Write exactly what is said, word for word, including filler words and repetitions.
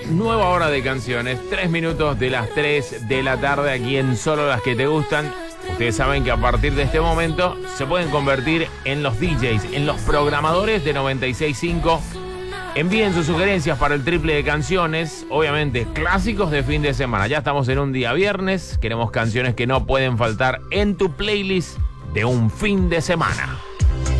nueva hora de canciones, tres minutos de las tres de la tarde aquí en Solo las que te gustan. Ustedes saben que a partir de este momento se pueden convertir en los D Js, en los programadores de noventa y seis punto cinco. Envíen sus sugerencias para el triple de canciones, obviamente clásicos de fin de semana. Ya estamos en un día viernes, queremos canciones que no pueden faltar en tu playlist de un fin de semana.